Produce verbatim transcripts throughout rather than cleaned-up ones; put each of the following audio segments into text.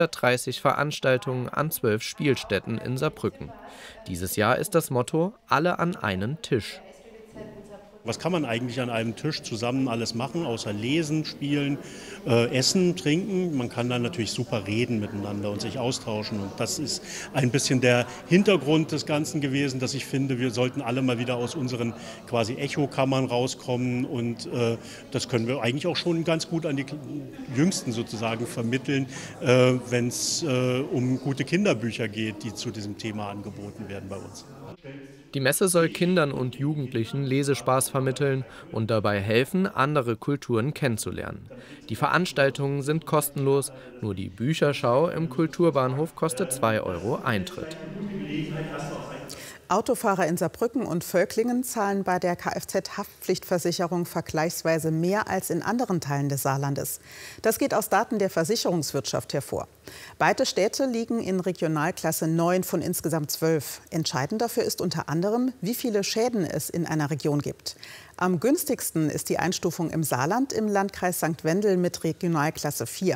hundertdreißig Veranstaltungen an zwölf Spielstätten in Saarbrücken. Dieses Jahr ist das Motto: Alle an einen Tisch. Was kann man eigentlich an einem Tisch zusammen alles machen, außer lesen, spielen, äh, essen, trinken? Man kann dann natürlich super reden miteinander und sich austauschen. Und das ist ein bisschen der Hintergrund des Ganzen gewesen, dass ich finde, wir sollten alle mal wieder aus unseren quasi Echokammern rauskommen. Und äh, das können wir eigentlich auch schon ganz gut an die Jüngsten sozusagen vermitteln, äh, wenn es äh, um gute Kinderbücher geht, die zu diesem Thema angeboten werden bei uns. Die Messe soll Kindern und Jugendlichen Lesespaß vermitteln und dabei helfen, andere Kulturen kennenzulernen. Die Veranstaltungen sind kostenlos, nur die Bücherschau im Kulturbahnhof kostet zwei Euro Eintritt. Autofahrer in Saarbrücken und Völklingen zahlen bei der Kfz-Haftpflichtversicherung vergleichsweise mehr als in anderen Teilen des Saarlandes. Das geht aus Daten der Versicherungswirtschaft hervor. Beide Städte liegen in Regionalklasse neun von insgesamt zwölf. Entscheidend dafür ist unter anderem, wie viele Schäden es in einer Region gibt. Am günstigsten ist die Einstufung im Saarland im Landkreis Sankt Wendel mit Regionalklasse vier.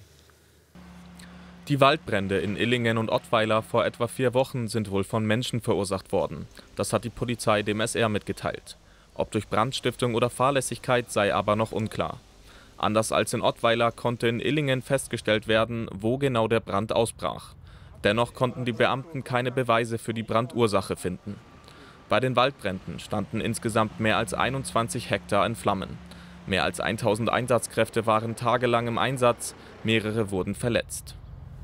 Die Waldbrände in Illingen und Ottweiler vor etwa vier Wochen sind wohl von Menschen verursacht worden. Das hat die Polizei dem S R mitgeteilt. Ob durch Brandstiftung oder Fahrlässigkeit sei aber noch unklar. Anders als in Ottweiler konnte in Illingen festgestellt werden, wo genau der Brand ausbrach. Dennoch konnten die Beamten keine Beweise für die Brandursache finden. Bei den Waldbränden standen insgesamt mehr als einundzwanzig Hektar in Flammen. Mehr als tausend Einsatzkräfte waren tagelang im Einsatz, mehrere wurden verletzt.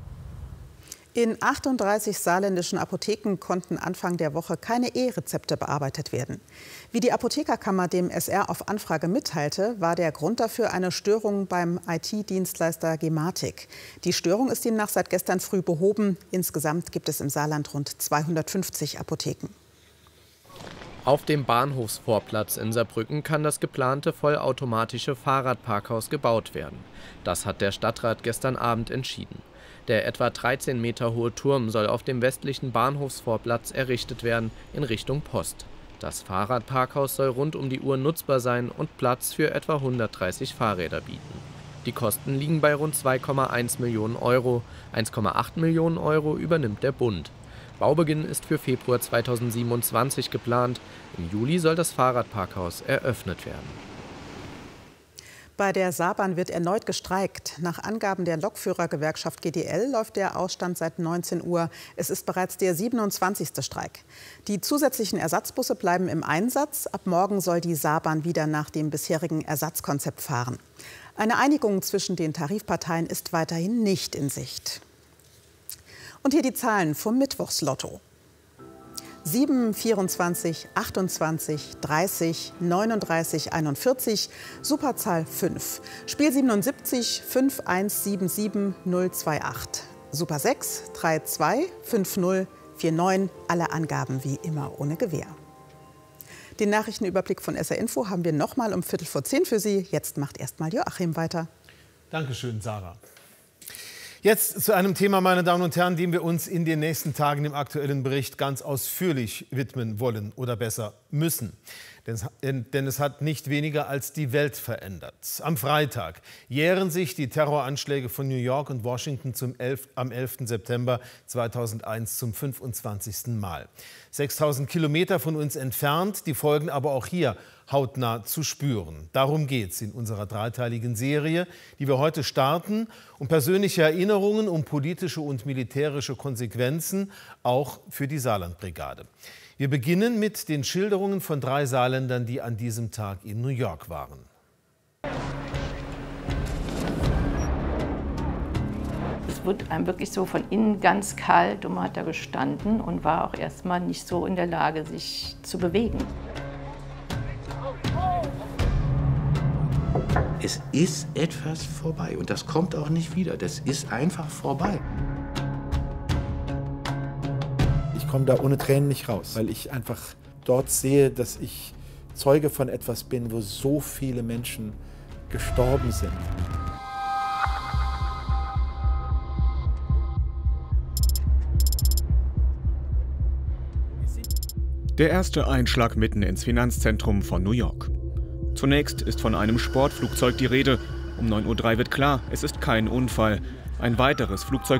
In achtunddreißig saarländischen Apotheken konnten Anfang der Woche keine E-Rezepte bearbeitet werden. Wie die Apothekerkammer dem S R auf Anfrage mitteilte, war der Grund dafür eine Störung beim I T-Dienstleister Gematik. Die Störung ist demnach seit gestern früh behoben. Insgesamt gibt es im Saarland rund zweihundertfünfzig Apotheken. Auf dem Bahnhofsvorplatz in Saarbrücken kann das geplante vollautomatische Fahrradparkhaus gebaut werden. Das hat der Stadtrat gestern Abend entschieden. Der etwa dreizehn Meter hohe Turm soll auf dem westlichen Bahnhofsvorplatz errichtet werden, in Richtung Post. Das Fahrradparkhaus soll rund um die Uhr nutzbar sein und Platz für etwa hundertdreißig Fahrräder bieten. Die Kosten liegen bei rund zwei Komma eins Millionen Euro. eins Komma acht Millionen Euro übernimmt der Bund. Baubeginn ist für Februar zweitausendsiebenundzwanzig geplant. Im Juli soll das Fahrradparkhaus eröffnet werden. Bei der Saarbahn wird erneut gestreikt. Nach Angaben der Lokführergewerkschaft G D L läuft der Ausstand seit neunzehn Uhr. Es ist bereits der siebenundzwanzigste Streik. Die zusätzlichen Ersatzbusse bleiben im Einsatz. Ab morgen soll die Saarbahn wieder nach dem bisherigen Ersatzkonzept fahren. Eine Einigung zwischen den Tarifparteien ist weiterhin nicht in Sicht. Und hier die Zahlen vom Mittwochslotto. sieben, vierundzwanzig, achtundzwanzig, dreißig, neununddreißig, einundvierzig, Superzahl fünf. Spiel siebenundsiebzig, fünf eins sieben sieben null zwei acht. Super sechs, drei zwei, fünf null, vier neun. Alle Angaben wie immer ohne Gewähr. Den Nachrichtenüberblick von S R Info haben wir noch mal um Viertel vor zehn für Sie. Jetzt macht erst mal Joachim weiter. Dankeschön, Sarah. Jetzt zu einem Thema, meine Damen und Herren, dem wir uns in den nächsten Tagen im aktuellen Bericht ganz ausführlich widmen wollen oder besser müssen. Denn, denn es hat nicht weniger als die Welt verändert. Am Freitag jähren sich die Terroranschläge von New York und Washington zum elf, am elften September zweitausendeins zum fünfundzwanzigsten Mal. sechstausend Kilometer von uns entfernt, die Folgen aber auch hier hautnah zu spüren. Darum geht es in unserer dreiteiligen Serie, die wir heute starten, um persönliche Erinnerungen, um politische und militärische Konsequenzen, auch für die Saarlandbrigade. Wir beginnen mit den Schilderungen von drei Saarländern, die an diesem Tag in New York waren. Es wurde einem wirklich so von innen ganz kalt und man hat da gestanden und war auch erstmal nicht so in der Lage, sich zu bewegen. Es ist etwas vorbei und das kommt auch nicht wieder. Das ist einfach vorbei. Ich komme da ohne Tränen nicht raus, weil ich einfach dort sehe, dass ich Zeuge von etwas bin, wo so viele Menschen gestorben sind. Der erste Einschlag mitten ins Finanzzentrum von New York. Zunächst ist von einem Sportflugzeug die Rede. Um neun Uhr drei wird klar, es ist kein Unfall. Ein weiteres Flugzeug